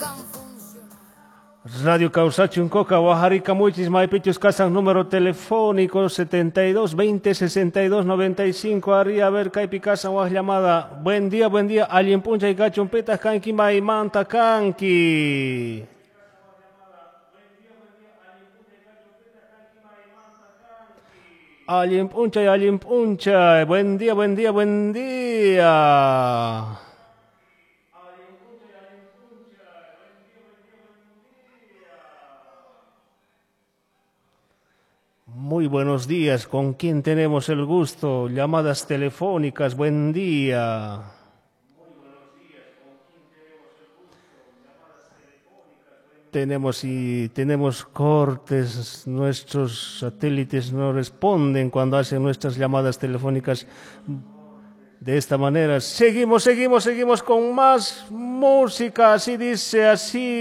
Radio Causachuncoca, Oaxaca, Muchis, Maipichus, Casan, número telefónico 72 20 62 95. Arriba, a ver, Caipi Casa, llamada. Buen día, alguien puncha y cachumpetas, canqui, maimanta, canqui. Alguien puncha, buen día. Muy buenos días, ¿con quién tenemos el gusto? Llamadas telefónicas, buen día. Tenemos cortes, nuestros satélites no responden cuando hacen nuestras llamadas telefónicas de esta manera. Seguimos con más música, así dice, así.